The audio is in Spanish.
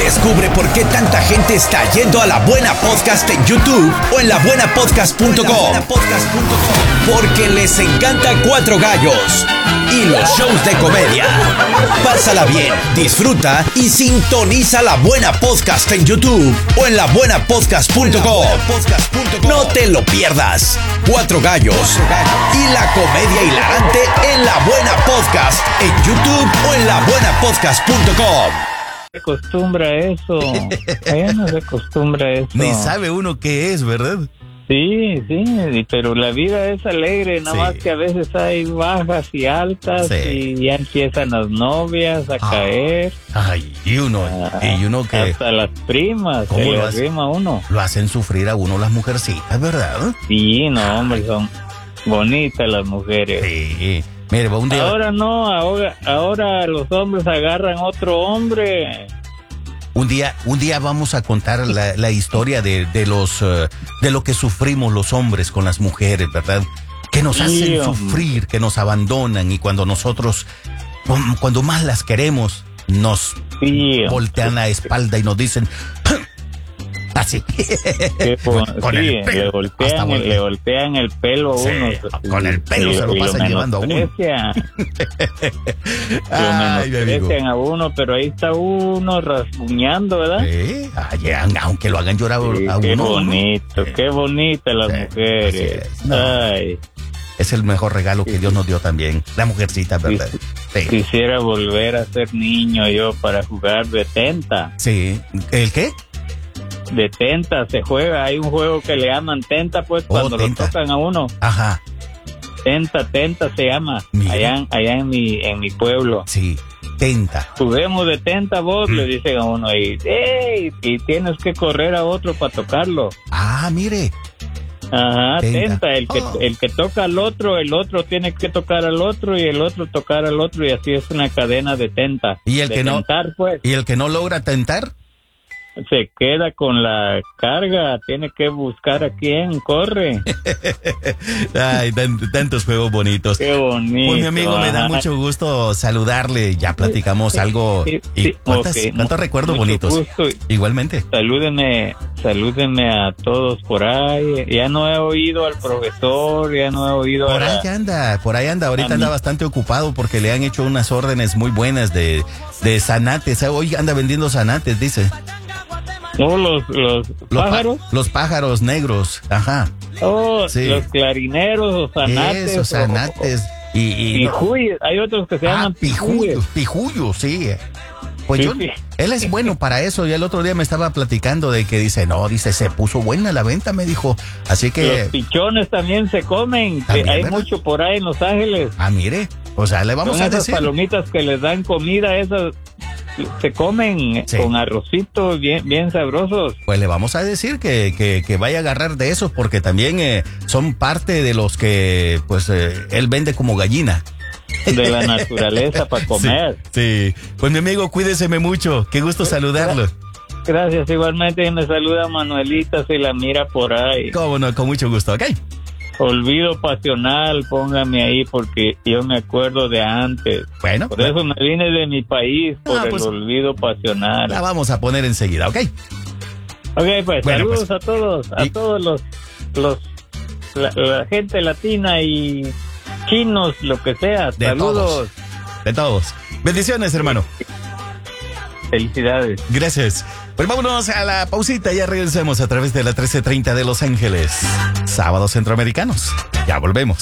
Descubre por qué tanta gente está yendo a La Buena Podcast en YouTube o en labuenapodcast.com. Porque les encanta Cuatro Gallos y los shows de comedia. Pásala bien, disfruta y sintoniza La Buena Podcast en YouTube o en labuenapodcast.com. No te lo pierdas. Cuatro Gallos y la comedia hilarante en La Buena Podcast en YouTube o en labuenapodcast.com. Se acostumbra eso. Ella no se acostumbra eso. Ni sabe uno qué es, ¿verdad? Sí, pero la vida es alegre, nada más que a veces hay bajas y altas y ya empiezan las novias a caer. Ay, y uno que... Hasta las primas se le arrima a uno. Lo hacen sufrir a uno las mujercitas, ¿verdad? Sí, no, hombre, son bonitas las mujeres. Sí. Mire, un día... Ahora los hombres agarran otro hombre. Un día vamos a contar la historia de lo que sufrimos los hombres con las mujeres, ¿verdad? Que nos hacen sufrir, que nos abandonan y cuando más las queremos, nos voltean la espalda y nos dicen... Así. Le voltean el pelo a uno. Con el pelo se lo pasan llevando a uno. Lo menosprecian a uno, pero ahí está uno rasguñando, ¿verdad? Sí, aunque lo hagan llorar a uno. Qué bonita las mujeres. Ay. Es el mejor regalo que Dios nos dio también. La mujercita, ¿verdad? Sí. Quisiera volver a ser niño yo para jugar de tenta. Sí. ¿El qué? De tenta se juega, hay un juego que le llaman tenta, pues cuando tenta. Lo tocan a uno. Ajá. Tenta se llama. Allá en mi pueblo. Sí, tenta. Juguemos de tenta vos, le dicen a uno ahí. ¡Ey! Y tienes que correr a otro para tocarlo. Ah, mire. Ajá, tenta. El que toca al otro, el otro tiene que tocar al otro y el otro tocar al otro y así es una cadena de tenta. ¿Y el que tentar, pues? ¿Y el que no logra tentar? Se queda con la carga, tiene que buscar a quién corre. Ay, tantos juegos bonitos. Qué bonito. Pues mi amigo, me da mucho gusto saludarle. Ya platicamos algo. ¿Y cuántos recuerdos bonitos? Gusto. Igualmente. Salúdeme a todos por ahí. Ya no he oído al profesor, ya no he oído por ahí anda. Ahorita anda bastante ocupado porque le han hecho unas órdenes muy buenas de zanates. Hoy anda vendiendo zanates, dice. Oh, los pájaros. Los pájaros negros, ajá. Oh, sí. Los clarineros o zanates. Esos zanates. Y hay otros que se llaman pijuyos, sí. Pues él es bueno para eso. Y el otro día me estaba platicando de que dice, se puso buena la venta, me dijo. Así que... Los pichones también se comen. ¿También, hay ¿verdad? Mucho por ahí en Los Ángeles. Ah, mire. O sea, le vamos a decir. Esas palomitas que les dan comida, esas... se comen con arrocitos bien sabrosos. Pues le vamos a decir que vaya a agarrar de esos porque también son parte de los que pues él vende como gallina. De la naturaleza para comer. Sí. Pues mi amigo, cuídeseme mucho. Qué gusto saludarlo. Gracias, igualmente me saluda Manuelita, si la mira por ahí. Cómo no, con mucho gusto, ¿ok? Olvido pasional, póngame ahí porque yo me acuerdo de antes. Bueno. Por eso me vine de mi país, por el olvido pasional. La vamos a poner enseguida, ¿ok? Ok, pues saludos a todos, la gente latina y chinos, lo que sea. Saludos. De todos. Bendiciones, hermano. Felicidades. Gracias. Pues vámonos a la pausita, ya regresamos a través de la 1330 de Los Ángeles. Sábados Centroamericanos. Ya volvemos.